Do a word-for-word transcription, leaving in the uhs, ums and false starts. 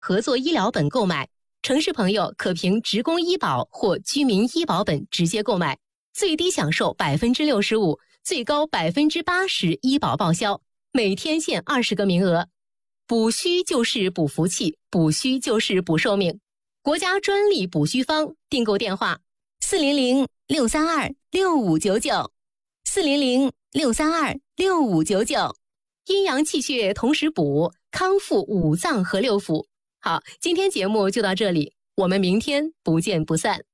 合作医疗本购买，城市朋友可凭职工医保或居民医保本直接购买，最低享受百分之六十五，最高百分之八十医保报销，每天限二十个名额。补虚就是补福气，补虚就是补寿命。国家专利补虚方，订购电话四零零六三二六五九九，四零零六三二六五九九。阴阳气血同时补，康复五脏和六腑。好，今天节目就到这里，我们明天不见不散。